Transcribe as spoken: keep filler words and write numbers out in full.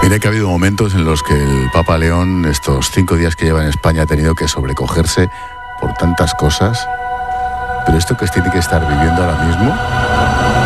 Mira que ha habido momentos en los que el Papa León, estos cinco días que lleva en España, ha tenido que sobrecogerse por tantas cosas. Pero esto que tiene que estar viviendo ahora mismo,